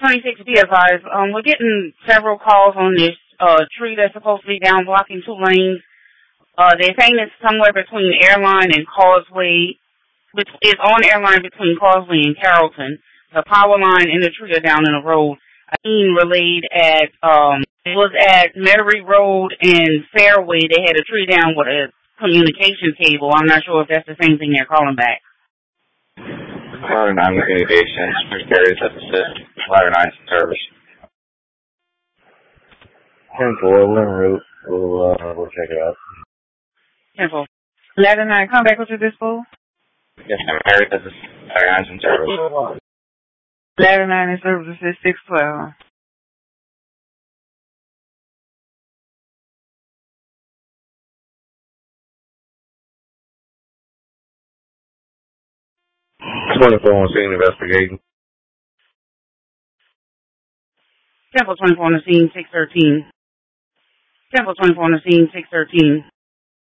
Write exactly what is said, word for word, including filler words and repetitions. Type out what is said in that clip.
twenty-six P S Is. Um, we're getting several calls on this uh, tree that's supposed to be down blocking two lanes. Uh, they're saying it's somewhere between Airline and Causeway, which is on Airline between Causeway and Carrollton. The power line and the tree are down in the road. A team relayed at, um, it was at Metairie Road and Fairway. They had a tree down with a communication cable. I'm not sure if that's the same thing they're calling back. Ladder nine communications, carries up assist, Ladder nine service. ten four, we're en route. We'll, uh, we'll check it out. ten four. Ladder nine, come back with your dispo. Yes, ma'am. Carries up assist, Ladder nine in service. Ladder nine in service assist six twelve. twenty-four on scene investigating. Temple twenty-four on the scene, six thirteen. Temple twenty-four on the scene, six thirteen.